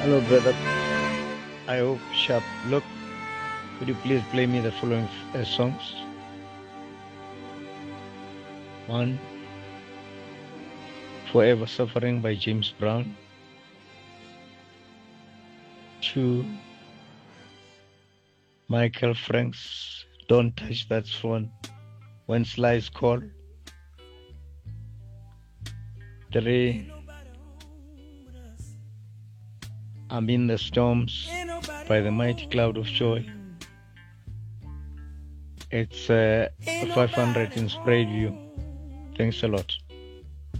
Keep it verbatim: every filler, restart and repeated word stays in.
Hello, brother. I hope sharp. Look, could you please play me the following uh, songs? One, Forever Suffering by James Brown. Two, Michael Franks, Don't Touch That Phone, When Slice Call. Three, I'm in the Storms by the Mighty Cloud of Joy. It's uh, five hundred in Sprayed View. Thanks a lot.